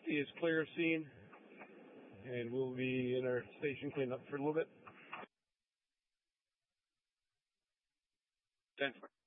is clear of scene, and we'll be in our station cleanup for a little bit. 10-4.